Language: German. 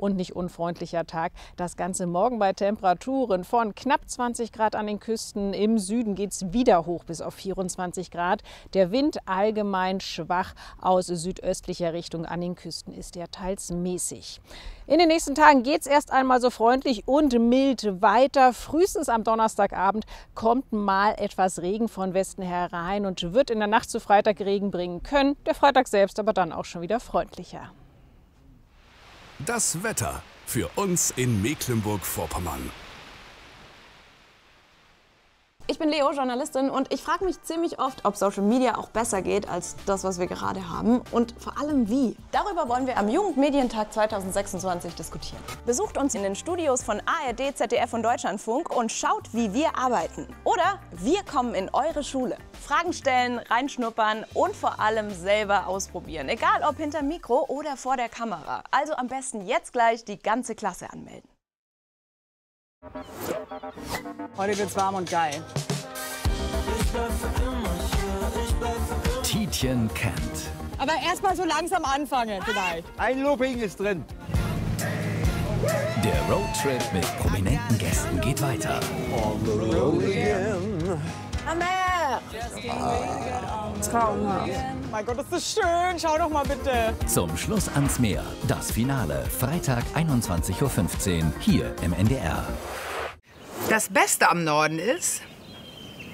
und nicht unfreundlicher Tag. Das Ganze morgen bei Temperaturen von knapp 20 Grad an den Küsten. Im Süden geht es wieder hoch bis auf 24 Grad. Der Wind allgemein schwach aus südöstlicher Richtung. An den Küsten ist er teils mäßig. In den nächsten Tagen geht es erst einmal so freundlich und mild weiter. Frühestens am Donnerstagabend kommt mal etwas Regen von Westen herein und wird in der Nacht zu Freitag Regen bringen können. Der Freitag selbst aber dann auch schon wieder freundlicher. Das Wetter für uns in Mecklenburg-Vorpommern. Ich bin Leo, Journalistin, und ich frage mich ziemlich oft, ob Social Media auch besser geht als das, was wir gerade haben, und vor allem wie. Darüber wollen wir am Jugendmedientag 2026 diskutieren. Besucht uns in den Studios von ARD, ZDF und Deutschlandfunk und schaut, wie wir arbeiten. Oder wir kommen in eure Schule. Fragen stellen, reinschnuppern und vor allem selber ausprobieren. Egal ob hinter Mikro oder vor der Kamera. Also am besten jetzt gleich die ganze Klasse anmelden. Heute wird's warm und geil. Tietjen kennt. Aber erst mal so langsam anfangen vielleicht. Ein Looping ist drin. Der Roadtrip mit prominenten Gästen geht weiter. Traumhaft. Mein Gott, ist das schön. Schau doch mal bitte. Zum Schluss ans Meer. Das Finale. Freitag 21:15 Uhr hier im NDR. Das Beste am Norden ist,